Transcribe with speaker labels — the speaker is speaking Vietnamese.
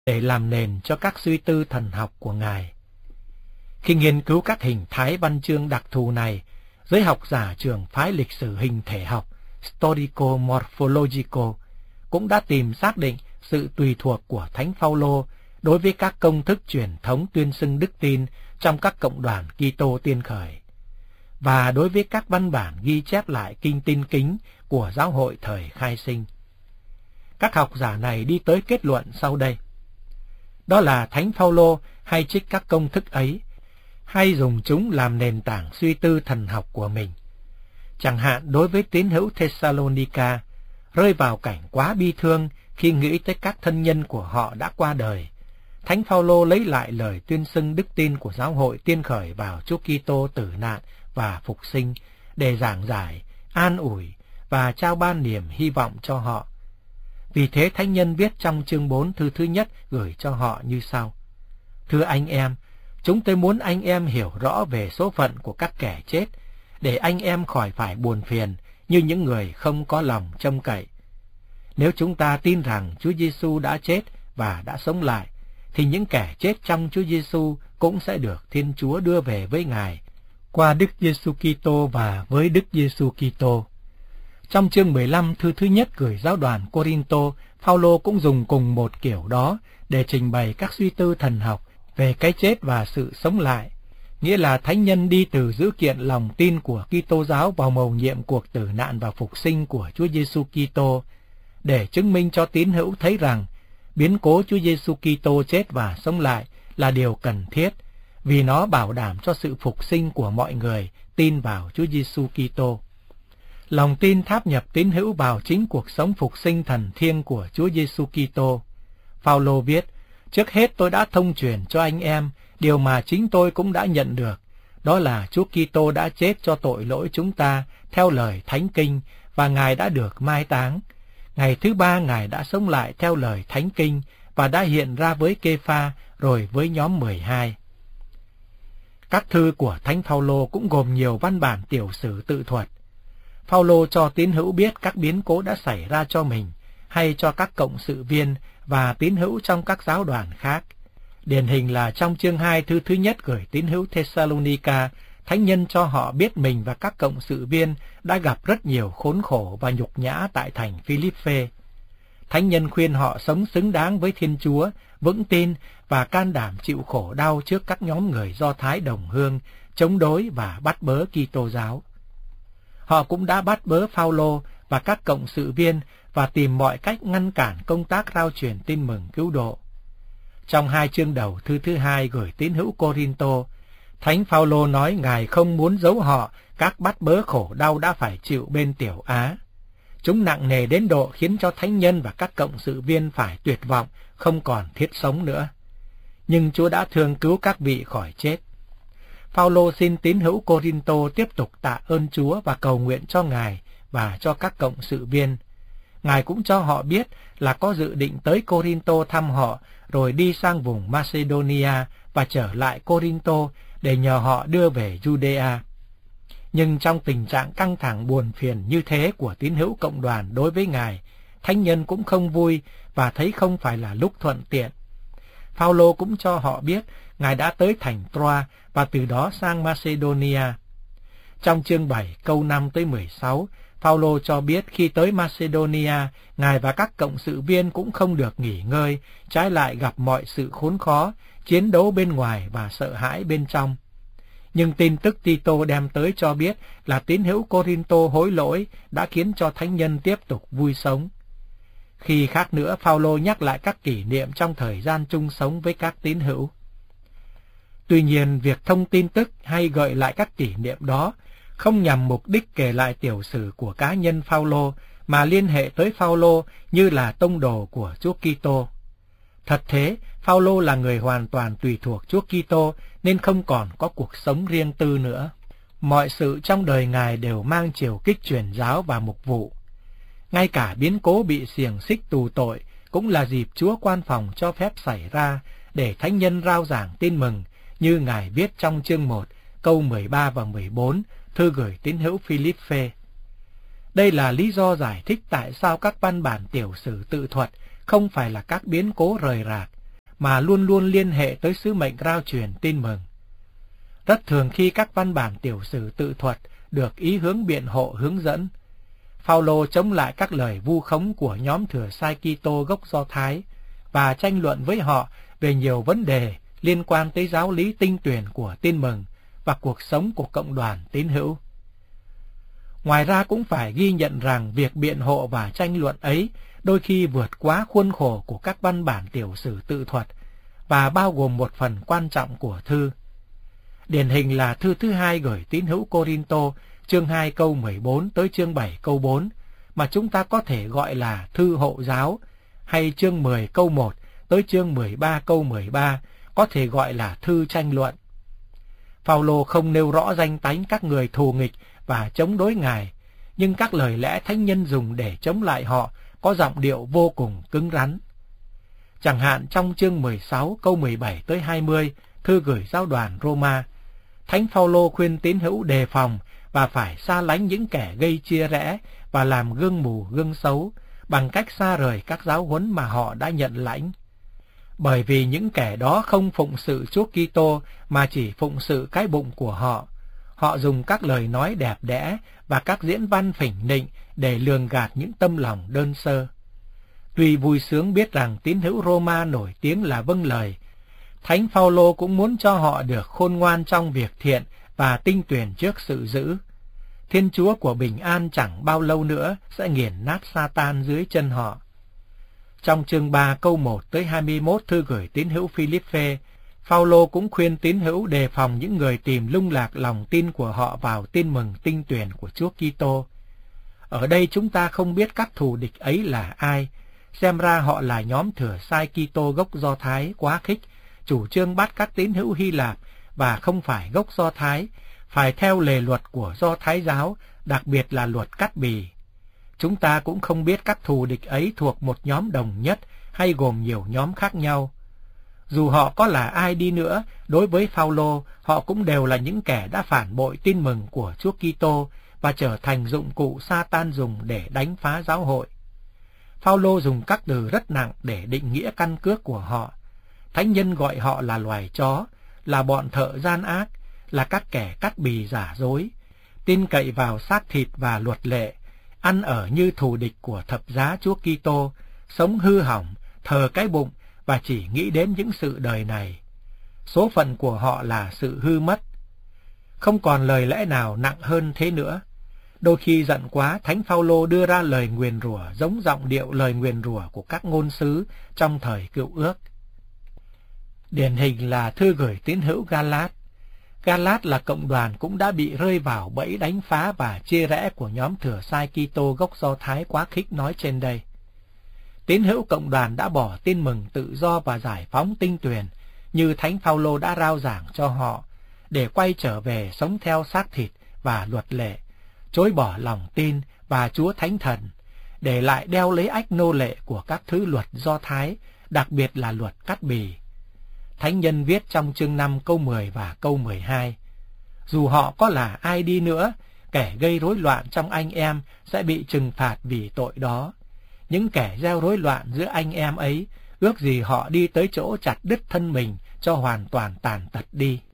Speaker 1: để làm nền cho các suy tư thần học của Ngài. Khi nghiên cứu các hình thái văn chương đặc thù này, giới học giả trường phái lịch sử hình thể học Historico-Morphological cũng đã tìm xác định sự tùy thuộc của Thánh Phaolô đối với các công thức truyền thống tuyên xưng đức tin trong các cộng đoàn Kitô tiên khởi, và đối với các văn bản ghi chép lại kinh tin kính của giáo hội thời khai sinh. Các học giả này đi tới kết luận sau đây. Đó là Thánh Phaolô hay trích các công thức ấy, hay dùng chúng làm nền tảng suy tư thần học của mình. Chẳng hạn đối với tín hữu Thessalonica, rơi vào cảnh quá bi thương khi nghĩ tới các thân nhân của họ đã qua đời, Thánh Phaolô lấy lại lời tuyên xưng đức tin của giáo hội tiên khởi vào Chúa Kitô tử nạn và phục sinh để giảng giải, an ủi và trao ban niềm hy vọng cho họ. Vì thế thánh nhân viết trong chương 4 thư thứ nhất gửi cho họ như sau: Thưa anh em, chúng tôi muốn anh em hiểu rõ về số phận của các kẻ chết, để anh em khỏi phải buồn phiền như những người không có lòng trông cậy. Nếu chúng ta tin rằng Chúa Giêsu đã chết và đã sống lại, thì những kẻ chết trong Chúa Giêsu cũng sẽ được Thiên Chúa đưa về với Ngài qua Đức Giêsu Kitô và với Đức Giêsu Kitô. Trong chương 15 thư thứ nhất gửi giáo đoàn Cô-rin-tô, Phaolô cũng dùng cùng một kiểu đó để trình bày các suy tư thần học về cái chết và sự sống lại, nghĩa là thánh nhân đi từ dữ kiện lòng tin của Kitô giáo vào mầu nhiệm cuộc tử nạn và phục sinh của Chúa Giêsu Kitô, để chứng minh cho tín hữu thấy rằng biến cố Chúa Giêsu Kitô chết và sống lại là điều cần thiết, vì nó bảo đảm cho sự phục sinh của mọi người tin vào Chúa Giêsu Kitô. Lòng tin tháp nhập tín hữu vào chính cuộc sống phục sinh thần thiêng của Chúa Giêsu Kitô. Phaolô viết: Trước hết tôi đã thông truyền cho anh em điều mà chính tôi cũng đã nhận được, đó là Chúa Kitô đã chết cho tội lỗi chúng ta theo lời Thánh Kinh, và Ngài đã được mai táng. Ngày thứ ba Ngài đã sống lại theo lời Thánh Kinh và đã hiện ra với Kê-pha rồi với nhóm 12. Các thư của Thánh Phaolô cũng gồm nhiều văn bản tiểu sử tự thuật. Phaolô cho tín hữu biết các biến cố đã xảy ra cho mình hay cho các cộng sự viên và tín hữu trong các giáo đoàn khác. Điển hình là trong chương 2 thư thứ nhất gửi tín hữu Thessalonica, thánh nhân cho họ biết mình và các cộng sự viên đã gặp rất nhiều khốn khổ và nhục nhã tại thành Philippe. Thánh nhân khuyên họ sống xứng đáng với Thiên Chúa, vững tin và can đảm chịu khổ đau trước các nhóm người Do Thái đồng hương, chống đối và bắt bớ Kitô giáo. Họ cũng đã bắt bớ Phaolô và các cộng sự viên và tìm mọi cách ngăn cản công tác rao truyền tin mừng cứu độ. Trong 2 chương đầu thư thứ 2 gửi tín hữu Cô-rin-tô, Thánh Phaolô nói Ngài không muốn giấu họ các bắt bớ khổ đau đã phải chịu bên Tiểu Á. Chúng nặng nề đến độ khiến cho thánh nhân và các cộng sự viên phải tuyệt vọng, không còn thiết sống nữa. Nhưng Chúa đã thương cứu các vị khỏi chết. Phaolô xin tín hữu Cô-rin-tô tiếp tục tạ ơn Chúa và cầu nguyện cho Ngài và cho các cộng sự viên. Ngài cũng cho họ biết là có dự định tới Cô-rin-tô thăm họ, rồi đi sang vùng Macedonia và trở lại Cô-rin-tô để nhờ họ đưa về Judea. Nhưng trong tình trạng căng thẳng buồn phiền như thế của tín hữu cộng đoàn đối với Ngài, thánh nhân cũng không vui và thấy không phải là lúc thuận tiện. Phaolô cũng cho họ biết Ngài đã tới thành Troa và từ đó sang Macedonia. Trong chương 7 câu 5 tới 16, Phaolô cho biết khi tới Macedonia, Ngài và các cộng sự viên cũng không được nghỉ ngơi, trái lại gặp mọi sự khốn khó, chiến đấu bên ngoài và sợ hãi bên trong. Nhưng tin tức Tito đem tới cho biết là tín hữu Cô-rin-tô hối lỗi đã khiến cho thánh nhân tiếp tục vui sống. Khi khác nữa, Phaolô nhắc lại các kỷ niệm trong thời gian chung sống với các tín hữu. Tuy nhiên, việc thông tin tức hay gợi lại các kỷ niệm đó không nhằm mục đích kể lại tiểu sử của cá nhân Phaolô, mà liên hệ tới Phaolô như là tông đồ của Chúa Kitô. Thật thế, Phaolô là người hoàn toàn tùy thuộc Chúa Kitô nên không còn có cuộc sống riêng tư nữa. Mọi sự trong đời Ngài đều mang chiều kích truyền giáo và mục vụ. Ngay cả biến cố bị xiềng xích tù tội cũng là dịp Chúa quan phòng cho phép xảy ra để thánh nhân rao giảng tin mừng, như Ngài viết trong chương 1, câu 13 và 14, thư gửi tín hữu Philippe. Đây là lý do giải thích tại sao các văn bản tiểu sử tự thuật không phải là các biến cố rời rạc, mà luôn luôn liên hệ tới sứ mệnh rao truyền tin mừng. Rất thường khi các văn bản tiểu sử tự thuật được ý hướng biện hộ hướng dẫn, Phao-lô chống lại các lời vu khống của nhóm thừa sai Kitô gốc Do Thái và tranh luận với họ về nhiều vấn đề liên quan tới giáo lý tinh tuyển của tin mừng và cuộc sống của cộng đoàn tín hữu. Ngoài ra cũng phải ghi nhận rằng việc biện hộ và tranh luận ấy đôi khi vượt quá khuôn khổ của các văn bản tiểu sử tự thuật và bao gồm một phần quan trọng của thư. Điển hình là thư thứ 2 gửi tín hữu Cô-rin-tô, chương 2 câu 14 tới chương 7 câu 4, mà chúng ta có thể gọi là thư hộ giáo, hay chương 10 câu 1 tới chương 13 câu 13, có thể gọi là thư tranh luận. Phao-lô không nêu rõ danh tánh các người thù nghịch và chống đối Ngài, nhưng các lời lẽ thánh nhân dùng để chống lại họ có giọng điệu vô cùng cứng rắn. Chẳng hạn trong chương 16 câu 17 tới 20, thư gửi giáo đoàn Roma, Thánh Phao-lô khuyên tín hữu đề phòng và phải xa lánh những kẻ gây chia rẽ và làm gương mù gương xấu bằng cách xa rời các giáo huấn mà họ đã nhận lãnh. Bởi vì những kẻ đó không phụng sự Chúa Kitô mà chỉ phụng sự cái bụng của họ. Họ dùng các lời nói đẹp đẽ và các diễn văn phỉnh nịnh để lường gạt những tâm lòng đơn sơ. Tuy vui sướng biết rằng tín hữu Roma nổi tiếng là vâng lời, Thánh Phao-lô cũng muốn cho họ được khôn ngoan trong việc thiện và tinh tuyển trước sự dữ. Thiên Chúa của bình an chẳng bao lâu nữa sẽ nghiền nát Sa-tan dưới chân họ. Trong chương 3 câu 1 tới 21 thư gửi tín hữu Philippe, Phao-lô cũng khuyên tín hữu đề phòng những người tìm lung lạc lòng tin của họ vào tin mừng tinh tuyển của Chúa Kitô. Ở đây chúng ta không biết các thù địch ấy là ai, xem ra họ là nhóm thừa sai Kitô gốc Do Thái quá khích, chủ trương bắt các tín hữu Hy Lạp và không phải gốc Do Thái, phải theo lề luật của Do Thái giáo, đặc biệt là luật cắt bì. Chúng ta cũng không biết các thù địch ấy thuộc một nhóm đồng nhất hay gồm nhiều nhóm khác nhau. Dù họ có là ai đi nữa, đối với Phao-lô, họ cũng đều là những kẻ đã phản bội tin mừng của Chúa Kitô và trở thành dụng cụ Sa-tan dùng để đánh phá giáo hội. Phao-lô dùng các từ rất nặng để định nghĩa căn cước của họ. Thánh nhân gọi họ là loài chó, là bọn thợ gian ác, là các kẻ cắt bì giả dối, tin cậy vào xác thịt và luật lệ, ăn ở như thù địch của thập giá Chúa Kitô, sống hư hỏng, thờ cái bụng và chỉ nghĩ đến những sự đời này. Số phận của họ là sự hư mất. Không còn lời lẽ nào nặng hơn thế nữa. Đôi khi giận quá, Thánh Phao-lô đưa ra lời nguyền rủa giống giọng điệu lời nguyền rủa của các ngôn sứ trong thời Cựu Ước. Điển hình là thư gửi tín hữu Ga-lát. Ga-lát là cộng đoàn cũng đã bị rơi vào bẫy đánh phá và chia rẽ của nhóm thừa sai Kitô gốc Do Thái quá khích nói trên đây. Tín hữu cộng đoàn đã bỏ tin mừng tự do và giải phóng tinh tuyển như Thánh Phao-lô đã rao giảng cho họ, để quay trở về sống theo xác thịt và luật lệ, chối bỏ lòng tin và Chúa Thánh Thần, để lại đeo lấy ách nô lệ của các thứ luật Do Thái, đặc biệt là luật cắt bì. Thánh nhân viết trong chương 5 câu 10 và câu 12, dù họ có là ai đi nữa, kẻ gây rối loạn trong anh em sẽ bị trừng phạt vì tội đó. Những kẻ gieo rối loạn giữa anh em ấy, ước gì họ đi tới chỗ chặt đứt thân mình cho hoàn toàn tàn tật đi.